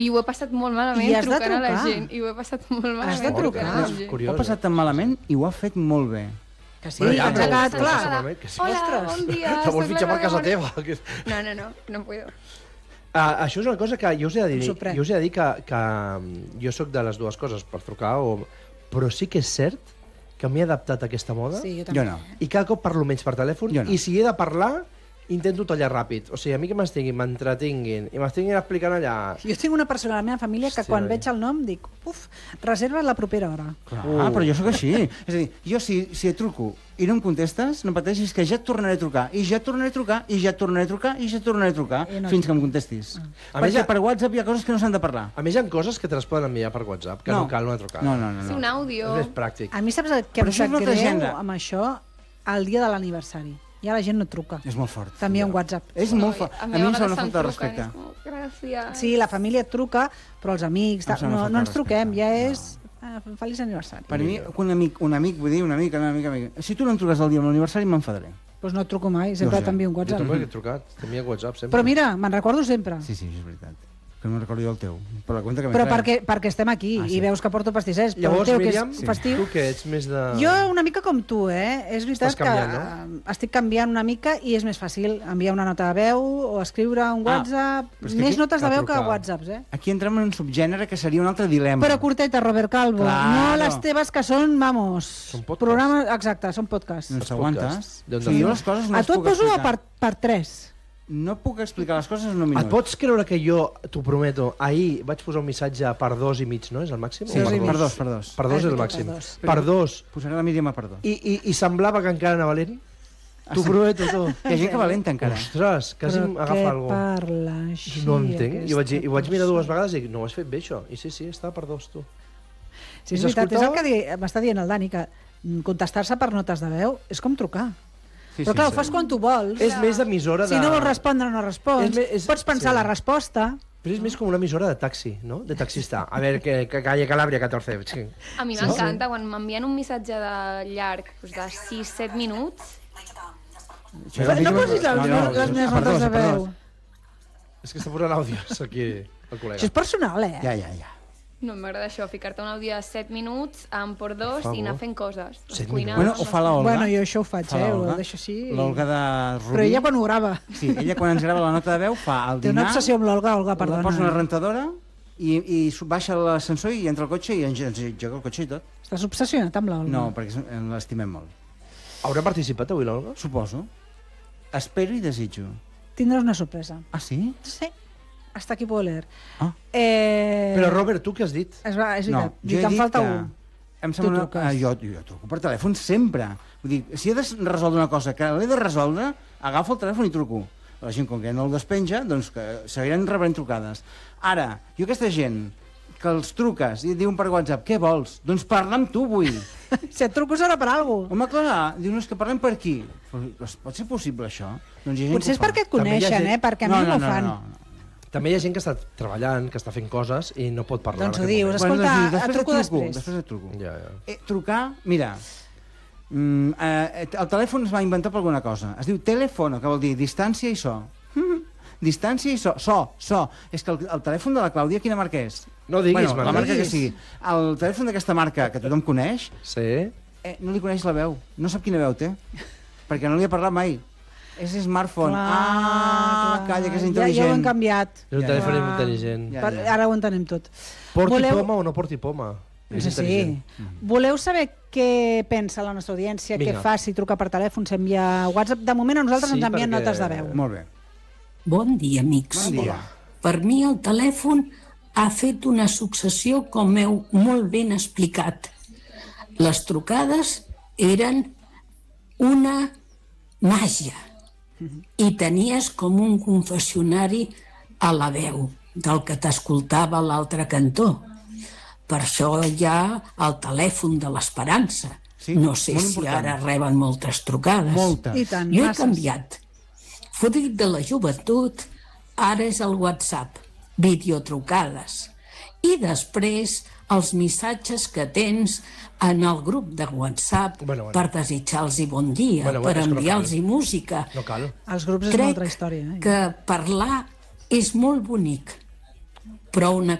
I ho he passat molt malament trucant a la gent. I ho he passat molt malament. Has de trucar. Ho ha passat tan malament i ho ha fet molt bé. Que sí, ha quedat clar. Hola, bon dia. Te vol fitxar per casa teva. No puedo. Això és una cosa que jo us he de dir que jo sóc de les dues coses, per trucar, però sí que és cert que m'he adaptat a aquesta moda. Sí, jo també. Jo no. I cada cop parlo menys per telèfon. Jo no. I si he de parlar, intento tallar ràpid. O sigui, a mi que m'entretinguin i m'estiguin explicant allà... Jo tinc una persona a la meva família que quan veig el nom dic, reserva la propera hora. Clar, però jo sóc així. És a dir, jo si et truco i no em contestes, no pateixis que ja et tornaré a trucar, i ja et tornaré a trucar, i ja et tornaré a trucar, i ja et tornaré a trucar, fins que em contestis. Perquè per WhatsApp hi ha coses que no s'han de parlar. A més, hi ha coses que te les poden enviar per WhatsApp, que no cal una trucada. No. És un àudio. És més pràctic. A mi saps què em sap greu amb això? El dia de l'aniversari. Ja la gent no truca. És molt fort. T'envia un WhatsApp. És molt fort. A mi em fa una falta de respecte. Gràcies. Sí, la família et truca, però els amics... No ens truquem, ja és... Feliç aniversari. Per mi, un amic, vull dir, una mica. Si tu no em truques el dia de l'aniversari, m'enfadaré. Doncs no et truco mai, sempre t'envio un WhatsApp. Jo també he trucat, t'envia WhatsApp sempre. Però mira, me'n recordo sempre. Sí, és veritat. Que no recordo jo el teu. Però perquè estem aquí i veus que porto pastissers. Llavors, Míriam, tu que ets més de... Jo una mica com tu, És veritat que estic canviant una mica i és més fàcil enviar una nota de veu o escriure un WhatsApp. Més notes de veu que WhatsApps, Aquí entrem en un subgènere que seria un altre dilema. Però curteta, Robert Calvo. No les teves que són, vamos... Són podcasts. Exacte, són podcasts. No t'aguantes. A tu et poso per 3. No puc explicar les coses en un minut. Et pots creure que jo, t'ho prometo, ahir vaig posar un missatge per 2,5, no? És el màxim? Sí, per 2. Per 2 és el màxim. Per 2. Posaré la Míriam a per 2. I semblava que encara anava lent? T'ho prometo, tu. Hi ha gent que va lenta encara. Ostres, quasi m'agafa alguna cosa. Però què parla així? No entenc. I ho vaig mirar 2 vegades i dic, no ho has fet bé, això. I sí, estava per 2, tu. Sí, és veritat, és el que m'està dient el Dani, que contestar-se per notes de veu és com trucar. Però clar, ho fas quan tu vols. És més emissora de... Si no vols respondre, no respons. Pots pensar la resposta. Però és més com una emissora de taxi, no? De taxista. A veure, que calle Calàbria 14. A mi m'encanta quan m'envien un missatge de llarg, de 6-7 minuts. No posis les meves notes de veu. És que està posant àudios aquí el col·lega. Això és personal, Ja. No m'agrada això, ficar-te un àudio de 7 minuts amb por 2 i anar fent coses. Bueno, ho fa l'Olga. Bueno, jo això ho faig, ho deixo així. L'Olga de Rubí. Però ella quan ho grava. Sí, ella quan ens grava la nota de veu fa el dinar... Té una obsessió amb l'Olga, perdona. Posa una rentadora i baixa l'ascensor i entra al cotxe i ens joga el cotxe i tot. Estàs obsessionat amb l'Olga? No, perquè l'estimem molt. Haurà participat avui l'Olga? Suposo. Espero i desitjo. Tindràs una sorpresa. Ah, sí? Sí. Hasta aquí puedo leer. Però, Robert, tu què has dit? És veritat, no, jo he dit falta un. Em sembla... Jo truco per telèfon sempre. Vull dir, si he de resoldre una cosa que l'he de resoldre, agafo el telèfon i truco. La gent, com que no el despenja, doncs que seguiran rebent trucades. Ara, jo aquesta gent que els truques i et diuen per WhatsApp, què vols? Doncs parla amb tu, vull. Si et truco serà per alguna cosa. Home, clar, diu, no, és que parlem per aquí. Pot ser possible, això? Potser és perquè et coneixen, perquè a mi m'ho fan. També hi ha gent que està treballant, que està fent coses i no pot parlar. Doncs ho dius, escolta, et truco després. Després et truco. Trucar, mira, el telèfon es va inventar per alguna cosa. Es diu telèfono, que vol dir distància i so. Distància i so. So. És que el telèfon de la Clàudia, quina marca és? No diguis, la marca que sigui. El telèfon d'aquesta marca, que tothom coneix, no li coneix la veu. No sap quina veu té, perquè no li ha parlat mai. És smartphone. Calla, que és intel·ligent. Ja ho hem canviat. És un telèfon intel·ligent. Ara ho entenem tot. Porti poma o no porti poma? Sí. Voleu saber què pensa la nostra audiència, què fa si truca per telèfon, s'envia WhatsApp? De moment a nosaltres ens envien notes de veu. Molt bé. Bon dia, amics. Bon dia. Per mi el telèfon ha fet una successió, com heu molt ben explicat. Les trucades eren una màgia. I tenies com un confessionari a la veu del que t'escoltava a l'altre cantó. Per això hi ha el telèfon de l'esperança. No sé si ara reben moltes trucades. Moltes. Jo he canviat. Fruit de la joventut, ara és el WhatsApp, videotrucades. I després els missatges que tens en el grup de WhatsApp per desitjar-los bon dia, per enviar-los música. No cal. Els grups és una altra història. Crec que parlar és molt bonic, però una